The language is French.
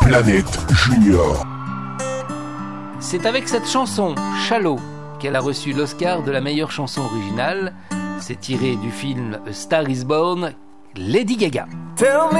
Planète Junior. C'est avec cette chanson, Shallow, qu'elle a reçu l'Oscar de la meilleure chanson originale. C'est tiré du film A Star is Born, Lady Gaga.